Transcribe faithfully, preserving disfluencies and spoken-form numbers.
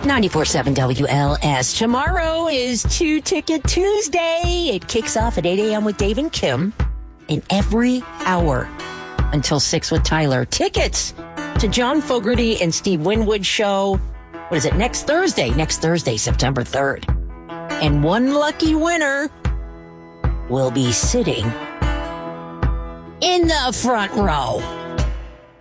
ninety-four seven W L S. Tomorrow is Two Ticket Tuesday. It kicks off at eight a.m. with Dave and Kim. And every hour until six with Tyler. Tickets to John Fogerty and Steve Winwood show. What is it? Next Thursday. Next Thursday, September third. And one lucky winner will be sitting in the front row.